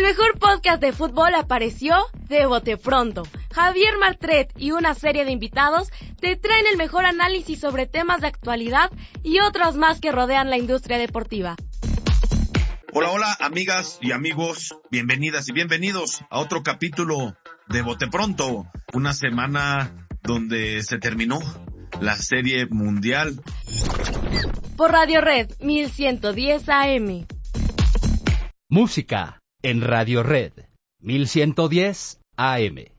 mejor podcast de fútbol apareció de bote pronto. Javier Martret y una serie de invitados te traen el mejor análisis sobre temas de actualidad y otros más que rodean la industria deportiva. Hola, amigas y amigos, bienvenidas y bienvenidos a otro capítulo de Bote Pronto, una semana donde se terminó la Serie Mundial. Por Radio Red 1110 AM. Música en Radio Red 1110 AM.